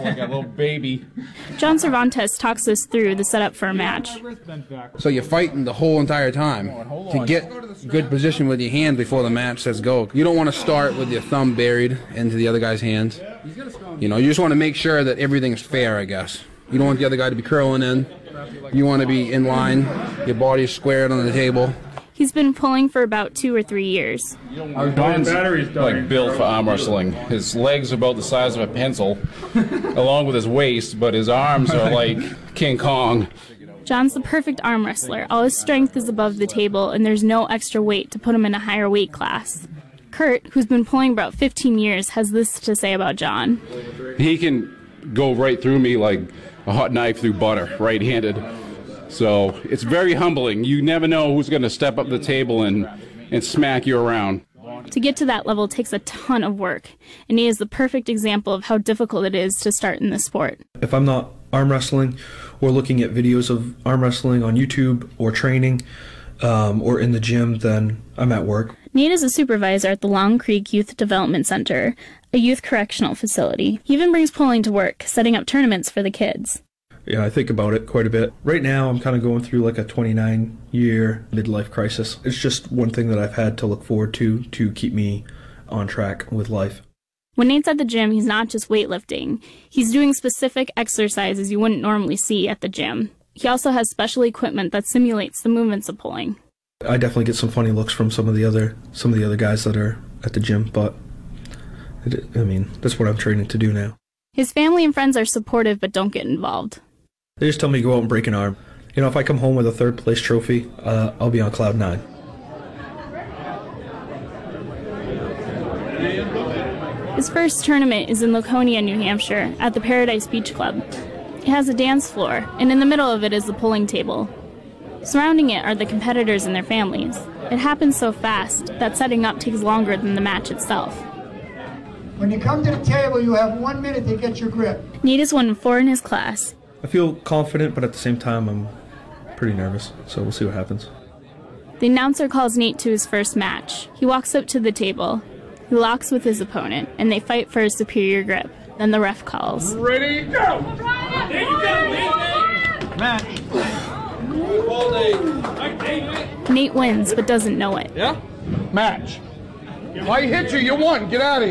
like a little baby. John Cervantes talks us through the setup for a match. So you're fighting the whole entire time to get good position with your hand before the match says go. You don't want to start with your thumb buried into the other guy's hands. You know, you just want to make sure that everything's fair, I guess. You don't want the other guy to be curling in. You want to be in line. Your body's squared on the table. He's been pulling for about 2 or 3 years. John's like built for arm wrestling. His legs are about the size of a pencil, along with his waist, but his arms are like King Kong. John's the perfect arm wrestler. All his strength is above the table, and there's no extra weight to put him in a higher weight class. Kurt, who's been pulling about 15 years, has this to say about John. He can go right through me like a hot knife through butter, right-handed. So it's very humbling. You never know who's going to step up the table and smack you around. To get to that level takes a ton of work, and he is the perfect example of how difficult it is to start in this sport. If I'm not arm wrestling or looking at videos of arm wrestling on YouTube or training or in the gym, then I'm at work. Nate is a supervisor at the Long Creek Youth Development Center, a youth correctional facility. He even brings pulling to work, setting up tournaments for the kids. Yeah, I think about it quite a bit. Right now, I'm kind of going through like a 29-year midlife crisis. It's just one thing that I've had to look forward to keep me on track with life. When Nate's at the gym, he's not just weightlifting. He's doing specific exercises you wouldn't normally see at the gym. He also has special equipment that simulates the movements of pulling. I definitely get some funny looks from some of the other guys that are at the gym, but that's what I'm training to do now. His family and friends are supportive but don't get involved. They just tell me to go out and break an arm. You know, if I come home with a third place trophy, I'll be on cloud 9. His first tournament is in Laconia, New Hampshire, at the Paradise Beach Club. It has a dance floor, and in the middle of it is the pulling table. Surrounding it are the competitors and their families. It happens so fast that setting up takes longer than the match itself. When you come to the table, you have 1 minute to get your grip. Nate is 1 in 4 in his class. I feel confident, but at the same time, I'm pretty nervous, so we'll see what happens. The announcer calls Nate to his first match. He walks up to the table. He locks with his opponent, and they fight for a superior grip. Then the ref calls. Ready, go! There you go, Nate! Match. Nate wins, but doesn't know it. Yeah? Match. I hit you, you won. Get out of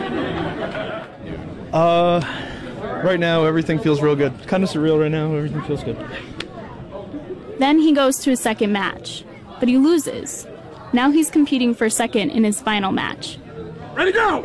here. Right now, everything feels real good. Kind of surreal right now. Everything feels good. Then he goes to his second match, but he loses. Now he's competing for second in his final match. Ready, go!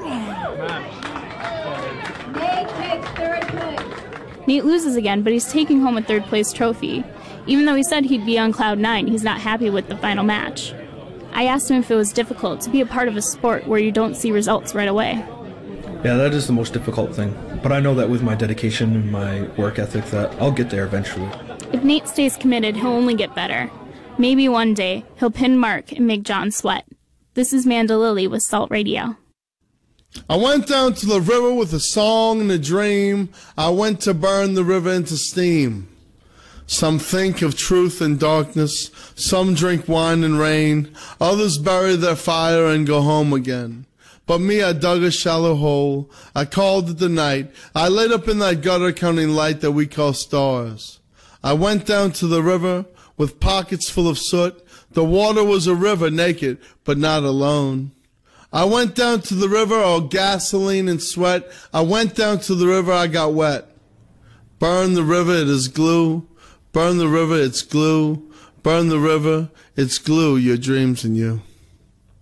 Nate takes third place. Nate loses again, but he's taking home a third place trophy. Even though he said he'd be on cloud 9, he's not happy with the final match. I asked him if it was difficult to be a part of a sport where you don't see results right away. Yeah, that is the most difficult thing. But I know that with my dedication and my work ethic that I'll get there eventually. If Nate stays committed, he'll only get better. Maybe one day, he'll pin Mark and make John sweat. This is Manda Lily with Salt Radio. I went down to the river with a song and a dream. I went to burn the river into steam. Some think of truth and darkness. Some drink wine and rain. Others bury their fire and go home again. But me, I dug a shallow hole. I called it the night. I lit up in that gutter counting light that we call stars. I went down to the river with pockets full of soot. The water was a river, naked, but not alone. I went down to the river, all gasoline and sweat. I went down to the river, I got wet. Burn the river, it is glue. Burn the river, it's glue. Burn the river, it's glue, your dreams and you.